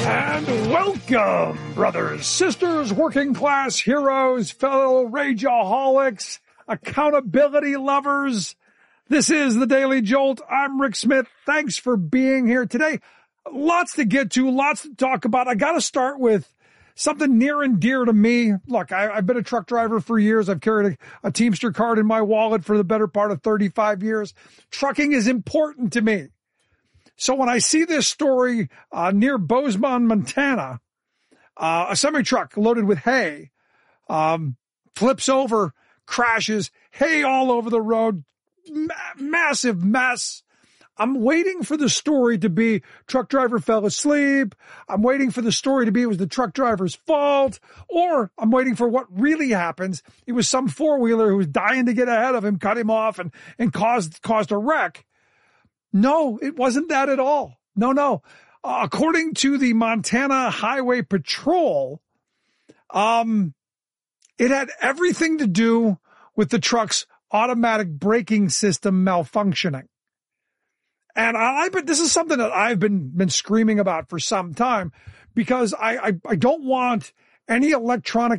And welcome, brothers, sisters, working class heroes, fellow rageaholics, accountability lovers. This is the Daily Jolt. I'm Rick Smith. Thanks for being here today. Lots to get to, lots to talk about. I got to start with something near and dear to me. Look, I've been a truck driver for years. I've carried a Teamster card in my wallet for the better part of 35 years. Trucking is important to me. So when I see this story near Bozeman, Montana, a semi-truck loaded with hay flips over, crashes, hay all over the road, massive mess. I'm waiting for the story to be truck driver fell asleep. I'm waiting for the story to be it was the truck driver's fault. Or I'm waiting for what really happens. It was some four-wheeler who was dying to get ahead of him, cut him off, and caused a wreck. No, it wasn't that at all. No. According to the Montana Highway Patrol, it had everything to do with the truck's automatic braking system malfunctioning. And but this is something that I've been screaming about for some time because I don't want any electronic